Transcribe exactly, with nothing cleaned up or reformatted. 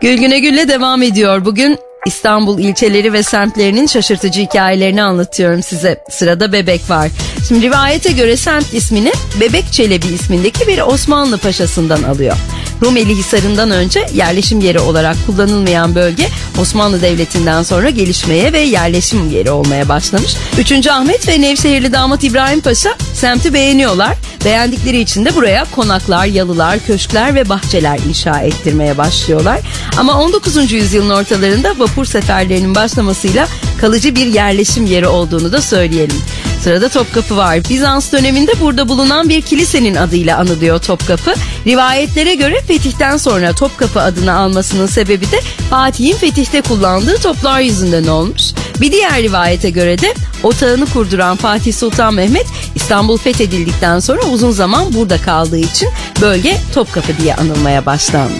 Gül Güne Gül'le devam ediyor. Bugün İstanbul ilçeleri ve semtlerinin şaşırtıcı hikayelerini anlatıyorum size. Sırada Bebek var. Şimdi rivayete göre semt ismini Bebek Çelebi ismindeki bir Osmanlı paşasından alıyor. Rumeli Hisarı'ndan önce yerleşim yeri olarak kullanılmayan bölge Osmanlı Devleti'nden sonra gelişmeye ve yerleşim yeri olmaya başlamış. üçüncü Ahmet ve Nevşehirli damat İbrahim Paşa semti beğeniyorlar. Beğendikleri için de buraya konaklar, yalılar, köşkler ve bahçeler inşa ettirmeye başlıyorlar. Ama on dokuzuncu yüzyılın ortalarında vapur seferlerinin başlamasıyla kalıcı bir yerleşim yeri olduğunu da söyleyelim. Sırada Topkapı var. Bizans döneminde burada bulunan bir kilisenin adıyla anılıyor Topkapı. Rivayetlere göre fetihten sonra Topkapı adını almasının sebebi de Fatih'in fetihte kullandığı toplar yüzünden olmuş. Bir diğer rivayete göre de otağını kurduran Fatih Sultan Mehmet İstanbul fethedildikten sonra uzun zaman burada kaldığı için bölge Topkapı diye anılmaya başlanmış.